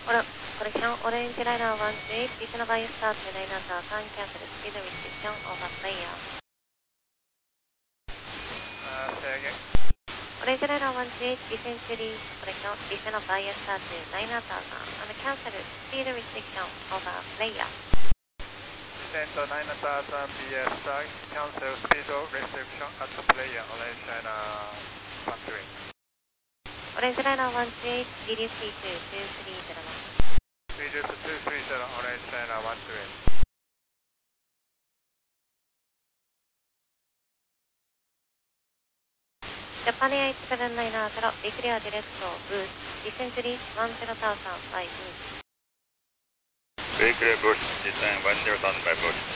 Correction, Orange Liner 128, additional by start to 9 after turn, cancel speed restriction over player. Say again. Orange Liner 128, descent correction, additional by start to 9 after turn, and cancel speed restriction over player. Descent 9 after turn, BS start, cancel speed restriction at player, Orange Liner 128. Orange Liner 128, reduce to 230. Reduce 230, Orange Liner 128. Japan Air 8790, declare direct boost, descent reach 10,000 by boost. Declare boost, descent 10,000 by boost.